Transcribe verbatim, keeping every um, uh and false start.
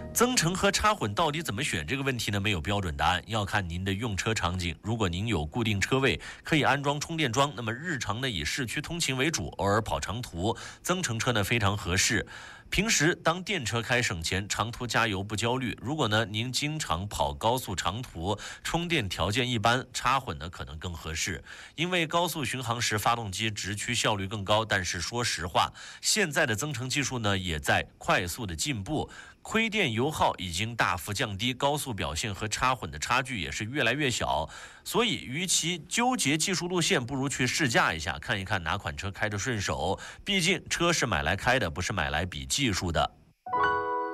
增程和插混到底怎么选？这个问题呢没有标准答案，要看您的用车场景。如果您有固定车位，可以安装充电桩，那么日常呢以市区通勤为主，偶尔跑长途，增程车呢非常合适。平时当电车开省钱，长途加油不焦虑。如果呢您经常跑高速长途，充电条件一般，插混呢可能更合适。因为高速巡航时发动机直驱效率更高，但是说实话，现在的增程技术呢也在快速的进步，亏电油耗已经大幅降低，高速表现和插混的差距也是越来越小。所以与其纠结技术路线，不如去试驾一下，看一看哪款车开着顺手。毕竟车是买来开的，不是买来比技术的。